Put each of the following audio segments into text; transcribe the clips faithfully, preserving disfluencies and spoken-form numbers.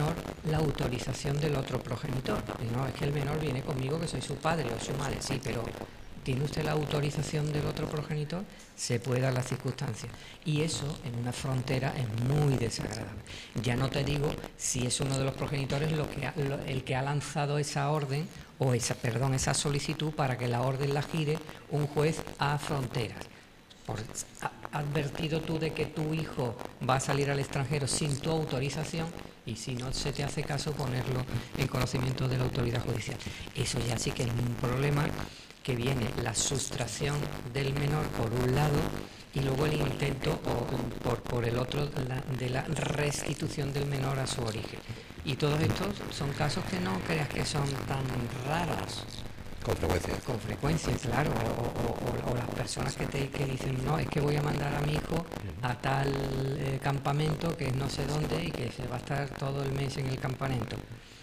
menor la autorización del otro progenitor. Y no, es que el menor viene conmigo, que soy su padre o su madre, sí, pero ¿tiene usted la autorización del otro progenitor? Se puede dar las circunstancias. Y eso en una frontera es muy desagradable. Ya no te digo si es uno de los progenitores lo que ha, lo, el que ha lanzado esa orden o esa, perdón, esa solicitud para que la orden la gire un juez a fronteras. Por, ha advertido tú de que tu hijo va a salir al extranjero sin tu autorización, y si no se te hace caso, ponerlo en conocimiento de la autoridad judicial. Eso ya sí que es un problema, que viene la sustracción del menor por un lado y luego el intento o, por, por el otro la, de la restitución del menor a su origen. Y todos estos son casos que no creas que son tan raros. Con frecuencia. Con frecuencia, claro. O, o, o las personas que te que dicen, no, es que voy a mandar a mi hijo a tal eh, campamento que es no sé dónde y que se va a estar todo el mes en el campamento.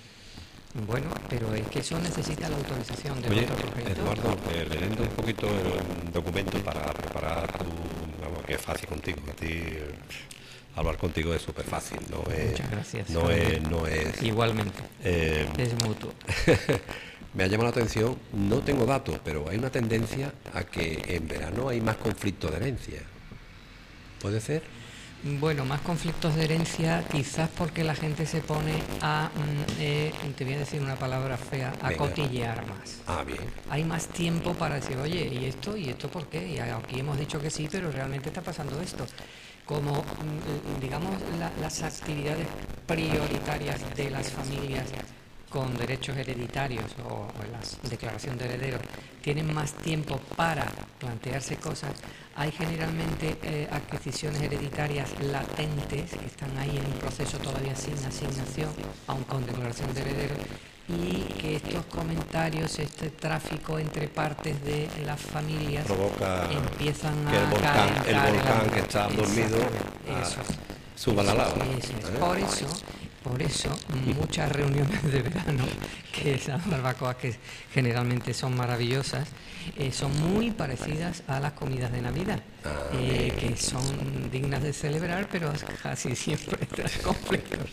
Bueno, pero es que eso necesita la autorización de Oye, otro progenitor. Eduardo, eh, leyendo un poquito el documento para preparar tu... Vamos, que es fácil contigo. A ti eh, hablar contigo es súper fácil. No es, Muchas gracias. No es, no es... Igualmente. Eh, es mutuo. Me ha llamado la atención, no tengo datos, pero hay una tendencia a que en verano hay más conflictos de herencia. ¿Puede ser? Bueno, más conflictos de herencia, quizás porque la gente se pone a, eh, te voy a decir una palabra fea, a Venga. cotillear más. Ah, bien. Hay más tiempo para decir, oye, ¿y esto? ¿Y esto por qué? Y aquí hemos dicho que sí, pero realmente está pasando esto. Como, digamos, la, las actividades prioritarias de las familias con derechos hereditarios o, o la declaración de herederos tienen más tiempo para plantearse cosas, hay generalmente eh, adquisiciones hereditarias latentes que están ahí en un proceso todavía sin asignación, aun con declaración de herederos, y que estos comentarios, este tráfico entre partes de las familias provoca empiezan que el a volcán, el calentar volcán el que está dormido Exactamente, eso es. suba la lava. Eso es. ¿eh? Por eso, por eso muchas reuniones de verano, que esas barbacoas que generalmente son maravillosas, eh, son muy parecidas a las comidas de Navidad, eh, que son dignas de celebrar, pero casi siempre traen conflictos.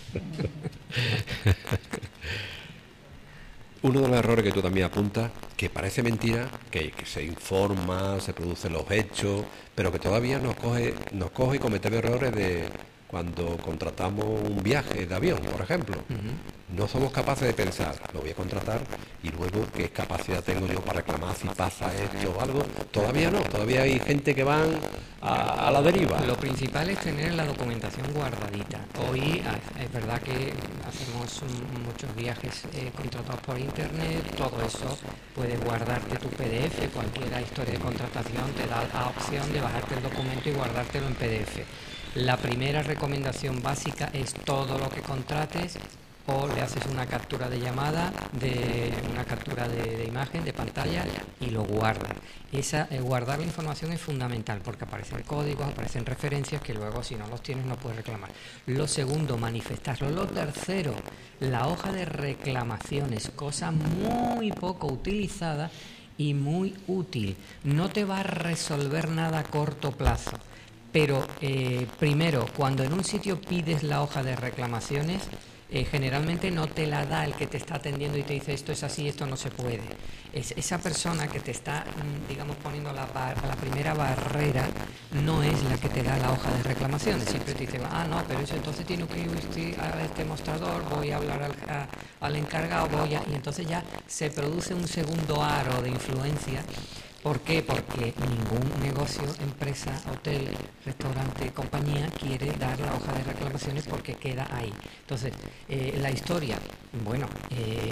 Uno de los errores que tú también apuntas, que parece mentira, que, que se informa, se producen los hechos, pero que todavía nos coge, nos coge y cometemos errores de cuando contratamos un viaje de avión, por ejemplo. Uh-huh. No somos capaces de pensar, lo voy a contratar y luego qué capacidad tengo yo para reclamar si pasa esto o algo. Todavía no, todavía hay gente que van a, a la deriva. Lo principal es tener la documentación guardadita. Hoy es verdad que hacemos muchos viajes eh, contratados por internet, todo eso puedes guardarte tu P D F, cualquier historia de contratación te da la opción de bajarte el documento y guardártelo en P D F. La primera recomendación básica es todo lo que contrates o le haces una captura de llamada, de una captura de, de imagen, de pantalla y lo guardas. Esa, eh, guardar la información es fundamental porque aparecen códigos, aparecen referencias que luego si no los tienes no puedes reclamar. Lo segundo, manifestarlo. Lo tercero, la hoja de reclamaciones, cosa muy poco utilizada y muy útil. No te va a resolver nada a corto plazo. Pero eh, primero, cuando en un sitio pides la hoja de reclamaciones, eh, generalmente no te la da el que te está atendiendo y te dice esto es así, esto no se puede. Es, esa persona que te está, digamos, poniendo la, bar, la primera barrera no es la que te da la hoja de reclamaciones. Siempre te dice, ah, no, pero eso entonces tiene que ir a este mostrador, voy a hablar al, a, al encargado, voy a... Y entonces ya se produce un segundo aro de influencia. ¿Por qué? Porque ningún negocio, empresa, hotel, restaurante, compañía quiere dar la hoja de reclamaciones porque queda ahí. Entonces, eh, la historia, bueno, eh,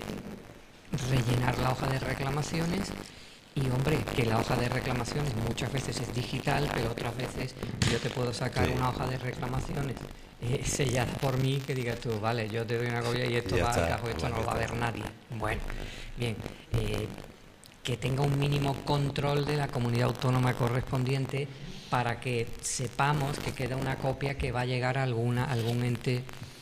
rellenar la hoja de reclamaciones y, hombre, que la hoja de reclamaciones muchas veces es digital, pero otras veces yo te puedo sacar una hoja de reclamaciones eh, sellada por mí que digas tú, vale, yo te doy una copia y esto ya va está, al cajo, esto no lo va a ver nadie. Bueno, bien, eh, que tenga un mínimo control de la comunidad autónoma correspondiente para que sepamos que queda una copia que va a llegar a alguna, algún ente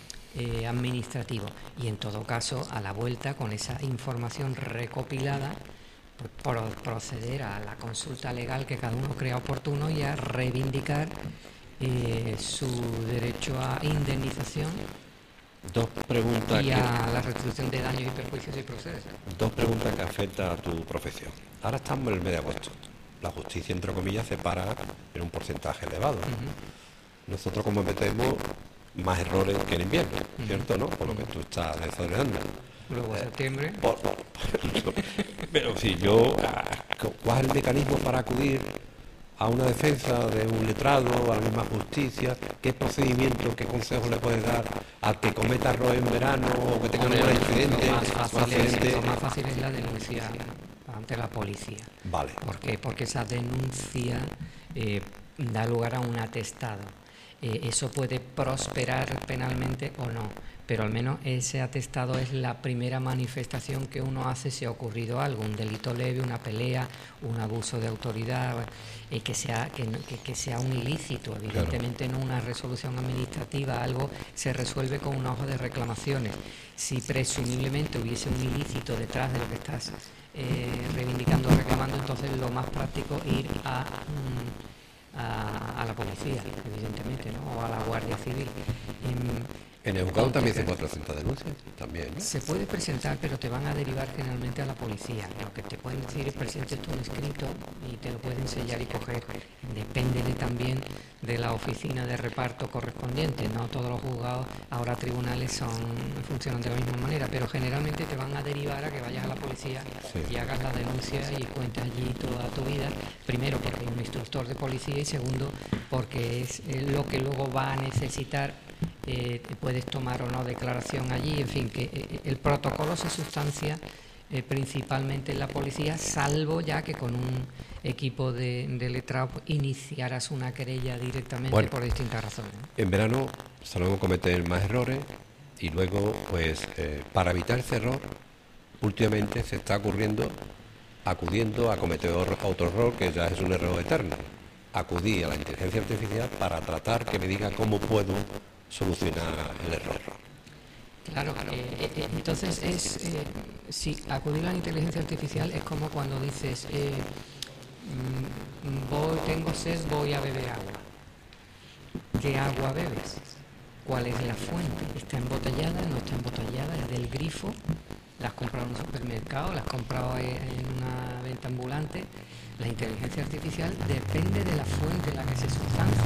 eh, administrativo. Y en todo caso, a la vuelta, con esa información recopilada, por proceder a la consulta legal que cada uno crea oportuno y a reivindicar eh, su derecho a indemnización Dos preguntas y que, a la restitución de daños y perjuicios si procede. dos preguntas que afectan a tu profesión. Ahora estamos en el mes de agosto. La justicia, entre comillas, se para en un porcentaje elevado. Ujú, Nosotros cometemos más errores que en invierno, Ujú. ¿cierto? ¿No? Por lo que tú estás desarrollando. Luego septiembre. Por- por- pero si yo, ah, ¿cuál es el mecanismo para acudir a una defensa de un letrado, a la misma justicia? ¿Qué procedimiento, qué consejo le puedes dar al que cometa error en verano o que tenga un Hombre, accidente? lo más un fácil es, accidente? lo más fácil es la denuncia ante la policía. Vale. ¿Por qué? Porque esa denuncia eh, da lugar a un atestado. Eh, eso puede prosperar penalmente o no, pero al menos ese atestado es la primera manifestación que uno hace si ha ocurrido algo, un delito leve, una pelea, un abuso de autoridad, eh, que sea que, no- que- que sea un ilícito. Evidentemente no una resolución administrativa, algo se resuelve con una hoja de reclamaciones. Si presumiblemente hubiese un ilícito detrás de lo que estás eh, reivindicando o reclamando, entonces lo más práctico es ir a, mm, a, a la policía, evidentemente, ¿no? O a la Guardia Civil. Em, En el juzgado también se entonces, puede presentar denuncias, también, ¿no? se puede presentar, pero te van a derivar generalmente a la policía. Lo que te pueden decir es presentes tú un escrito y te lo pueden sellar y coger. Depende de, también de la oficina de reparto correspondiente. No todos los juzgados, ahora tribunales, son funcionan de la misma manera, pero generalmente te van a derivar a que vayas a la policía Sí. y hagas la denuncia y cuentes allí toda tu vida. Primero, porque hay un instructor de policía, y segundo, porque es eh, lo que luego va a necesitar. Eh, puedes tomar o no declaración allí, en fin, que eh, el protocolo se sustancia eh, principalmente en la policía, salvo ya que con un equipo de, de letrados iniciaras una querella directamente Bueno. por distintas razones, ¿no? En verano solemos cometer más errores y luego, pues, eh, para evitar ese error, últimamente se está ocurriendo, acudiendo a cometer or- otro error que ya es un error eterno. Acudí a la inteligencia artificial para tratar que me diga cómo puedo solucionar el error. Claro, eh, eh, entonces es, eh, si acudir a la inteligencia artificial es como cuando dices, eh, mm, voy, tengo sed, voy a beber agua. ¿Qué agua bebes? ¿Cuál es la fuente? ¿Está embotellada? ¿No está embotellada? ¿Es del grifo? ¿La has comprado en un supermercado? ¿La has comprado en una venta ambulante? La inteligencia artificial depende de la fuente en la que se sustancia.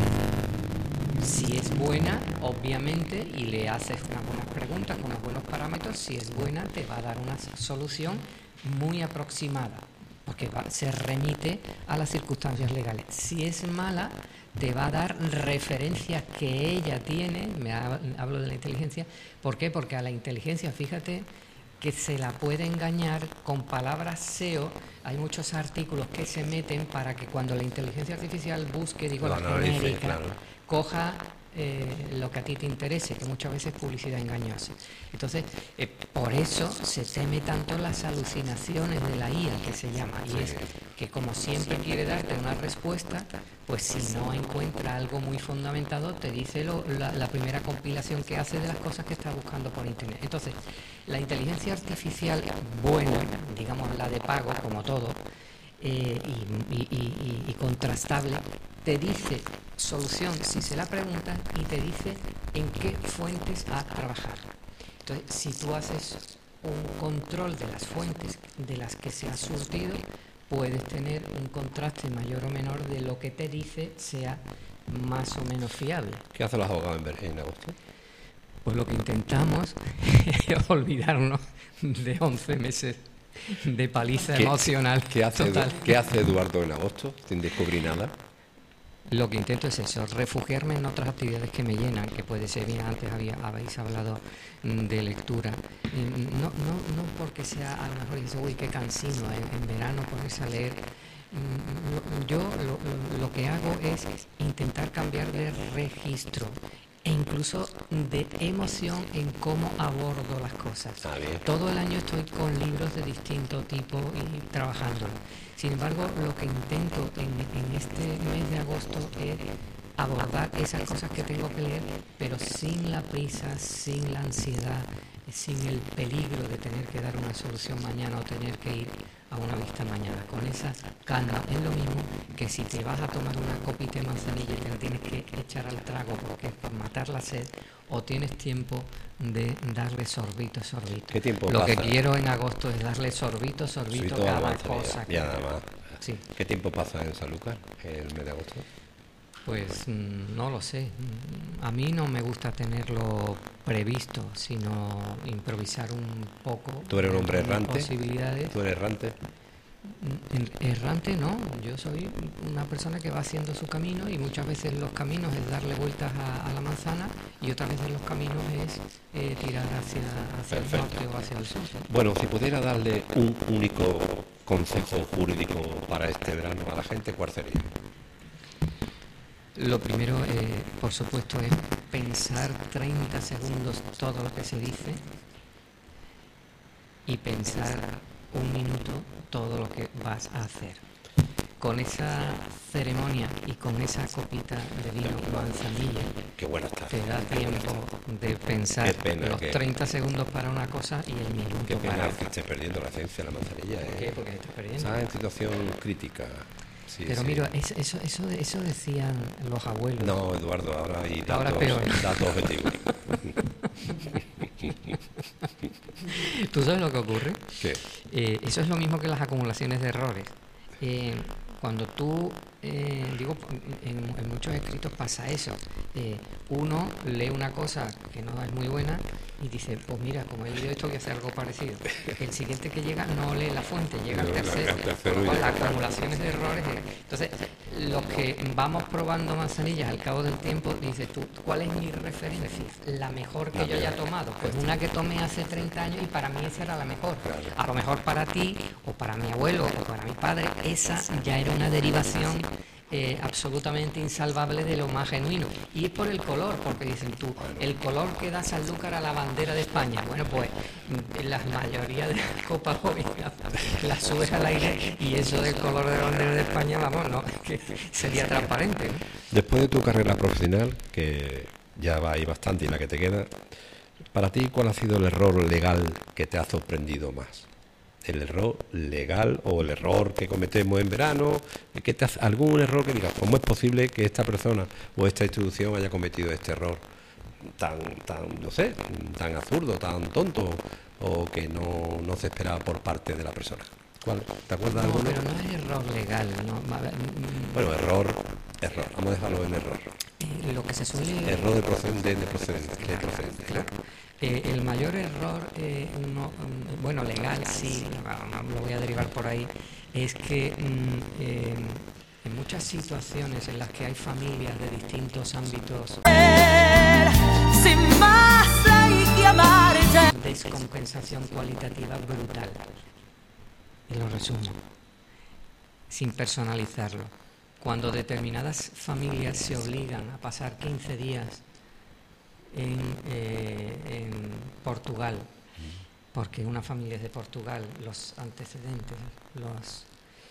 Si es buena, obviamente, y le haces unas buenas preguntas con unos buenos parámetros, si es buena te va a dar una solución muy aproximada, porque va- se remite a las circunstancias legales. Si es mala, te va a dar referencias que ella tiene, me ha- hablo de la inteligencia. ¿Por qué? Porque a la inteligencia, fíjate, que se la puede engañar con palabras S E O. Hay muchos artículos que se meten para que cuando la inteligencia artificial busque, digo, Lo la analice, genérica, claro. coja eh, lo que a ti te interese, que muchas veces es publicidad engañosa. Entonces, eh, por eso se teme tanto las alucinaciones de la I A, que se llama, y es que como siempre quiere darte una respuesta, pues si no encuentra algo muy fundamentado, te dice lo- la, la primera compilación que hace de las cosas que está buscando por Internet. Entonces, la inteligencia artificial buena, digamos la de pago, como todo, eh, y, y- y- y contrastable, te dice solución si se la preguntas y te dice en qué fuentes a trabajar. Entonces, si tú haces un control de las fuentes de las que se ha surtido, puedes tener un contraste mayor o menor de lo que te dice sea más o menos fiable. ¿Qué hace los abogados en, ver- en agosto? Pues lo que intentamos es olvidarnos de once meses de paliza ¿Qué- emocional ¿Qué hace, Edu- total. ¿Qué hace Eduardo en agosto sin descubrir nada? Lo que intento es eso, refugiarme en otras actividades que me llenan, que puede ser, bien, antes había, habéis hablado mm, de lectura. Mm, No, no, no porque sea a lo mejor dice, uy, qué cansino, en, en verano ponerse a leer. Mm, lo- Yo lo, lo- lo que hago es intentar cambiar de registro e incluso de emoción en cómo abordo las cosas. Ah, bien. Todo el año estoy con libros de distinto tipo y trabajando. Sin embargo, lo que intento en, en este mes de agosto es abordar esas cosas que tengo que leer, pero sin la prisa, sin la ansiedad, sin el peligro de tener que dar una solución mañana o tener que ir a una vista mañana. Con esa calma es lo mismo que si te vas a tomar una copita de manzanilla y te la tienes que echar al trago porque es por matar la sed, o tienes tiempo de darle sorbito, sorbito. ¿Qué tiempo Lo pasa? que quiero en agosto es darle sorbito, sorbito Sorbito a la cada manzanilla, cosa. Que... ya nada más. Sí. ¿Qué tiempo pasa en Sanlúcar el mes de agosto? Pues mm, no lo sé. Mm, A mí no me gusta tenerlo previsto, sino improvisar un poco. ¿Tú eres un hombre con mis errante? Posibilidades. ¿Tú eres errante? Mm, Errante no, yo soy una persona que va haciendo su camino y muchas veces los caminos es darle vueltas a, a la manzana y otras veces los caminos es eh, tirar hacia, hacia el Perfecto. norte o hacia el sur. Bueno, si pudiera darle un único consejo jurídico para este verano a la gente, ¿cuál sería? Lo primero, eh, por supuesto, es pensar treinta segundos todo lo que se dice y pensar un minuto todo lo que vas a hacer. Con esa ceremonia y con esa copita de vino manzanilla, Qué buena está. te da tiempo de pensar Qué pena los que- treinta segundos para una cosa y el minuto Qué para pena que otra. estés perdiendo la esencia de la manzanilla. ¿Por ¿eh? qué? Porque estás perdiendo. Está en situación crítica. Sí, Pero sí. mira, es- eso, eso, eso decían los abuelos. No, Eduardo, ahora hay datos, Ahora peor. datos objetivos. ¿Tú sabes lo que ocurre? ¿Qué? Eh, eso es lo mismo que las acumulaciones de errores. Eh, cuando tú, eh, digo, en, en muchos escritos pasa eso. Eh, uno lee una cosa que no es muy buena y dice, pues mira, como he leído esto, voy a hacer algo parecido. El siguiente que llega no lee la fuente, llega al No, tercero. el tercero Con y ya. las acumulaciones de errores. eh. Entonces, los que vamos probando manzanillas al cabo del tiempo, dices tú, ¿cuál es mi referencia? La mejor que La yo haya mejor. tomado. Pues una que tomé hace treinta años y para mí esa era la mejor. A lo mejor para ti, o para mi abuelo, o para mi padre, esa ya era una derivación eh, absolutamente insalvable de lo más genuino. Y es por el color, porque dicen tú, el color que da Sanlúcar a la bandera de España. Bueno, pues mm, la mayoría de las copas hoy las subes al aire y eso del color de la bandera de España, vamos, no, que sería transparente, ¿no? Después de tu carrera profesional, que ya va ahí bastante y la que te queda, para ti, ¿cuál ha sido el error legal que te ha sorprendido más? ¿El error legal o el error que cometemos en verano? ¿Qué te hace- ¿Algún error que digas, cómo es posible que esta persona o esta institución haya cometido este error tan, tan no sé, tan absurdo, tan tonto, o que no, no se esperaba por parte de la persona? ¿Cuál? ¿Te acuerdas de No, alguno? pero no es error legal, no. A ver, mm, Bueno, error, error, vamos a dejarlo en error. eh, lo que se suele... Error de procedente, de procedente, de procedente. Claro. Eh, el mayor error, eh, no, mm, bueno, legal sí, no, no lo voy a derivar por ahí, es que mm, eh, en muchas situaciones en las que hay familias de distintos ámbitos, Sin más hay que amarte. descompensación cualitativa brutal. Y lo resumo, sin personalizarlo. Cuando determinadas familias se obligan a pasar quince días en, eh, en Portugal, porque una familia es de Portugal, los antecedentes, los,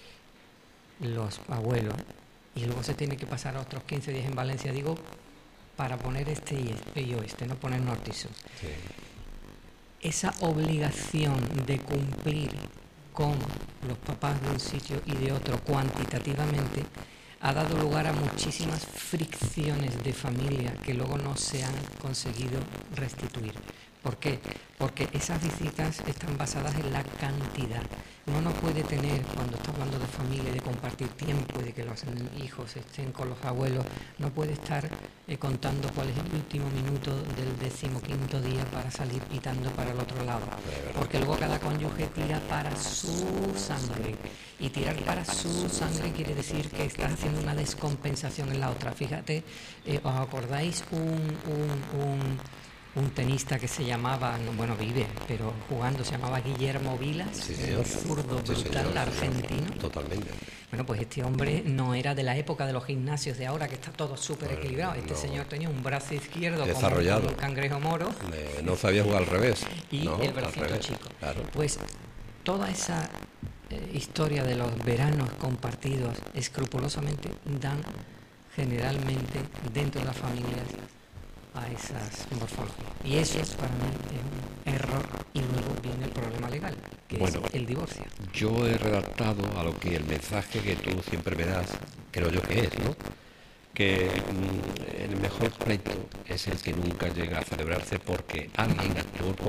los abuelos, y luego se tiene que pasar otros quince días en Valencia, digo, para poner este y este y oeste, no poner norte y sur. Sí. Esa obligación de cumplir con los papás de un sitio y de otro cuantitativamente ha dado lugar a muchísimas fricciones de familia que luego no se han conseguido restituir. ¿Por qué? Porque esas visitas están basadas en la cantidad. Uno no puede tener, cuando está hablando de familia, de compartir tiempo y de que los hijos estén con los abuelos, no puede estar eh, contando cuál es el último minuto del decimoquinto día para salir pitando para el otro lado. Porque luego cada cónyuge tira para su sangre. Y tirar para su sangre quiere decir que estás haciendo una descompensación en la otra. Fíjate, eh, ¿os acordáis un... un, un un tenista que se llamaba, no, bueno, vive, pero jugando, se llamaba Guillermo Vilas, Sí, un señor. zurdo Sí, brutal, señor. argentino? Totalmente. Bueno, pues este hombre no era de la época de los gimnasios de ahora, que está todo súper equilibrado. Este no. señor tenía un brazo izquierdo Desarrollado. como un cangrejo moro Eh, no sabía jugar al revés. y No, el al bracito revés. chico. Claro. Pues toda esa eh, historia de los veranos compartidos escrupulosamente dan generalmente dentro de las familias a esas morfologías. Y eso para mí es un error, y luego viene el problema legal, que Bueno, es el divorcio. Yo he redactado a lo que el mensaje que tú siempre me das, creo yo que es, ¿no? Que mm, el mejor pleito es el que nunca llega a celebrarse porque alguien actuó con